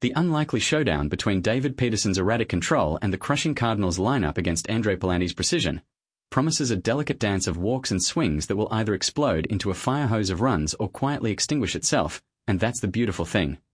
The unlikely showdown between David Peterson's erratic control and the crushing Cardinals lineup against Andre Palanti's precision promises a delicate dance of walks and swings that will either explode into a fire hose of runs or quietly extinguish itself, and that's the beautiful thing.